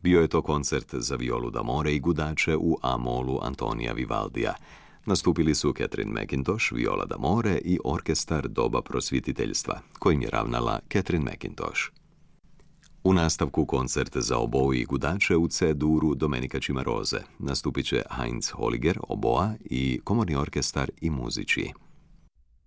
Bio je to koncert za violu d'amore i gudače u A-molu Antonija Vivaldija. Nastupili su Catherine McIntosh, viola d'amore i orkestar Doba prosvjetiteljstva, kojim je ravnala Catherine McIntosh. U nastavku koncert za oboe i gudače u C-duru Domenica Cimarose. Nastupit će Heinz Holliger, oboa i komorni orkestar i muzičiji.